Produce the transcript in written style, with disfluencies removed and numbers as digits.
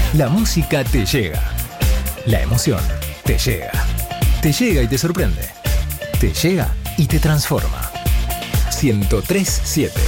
La música te llega. La emoción te llega. Te llega y te sorprende. Te llega y te transforma. 103.7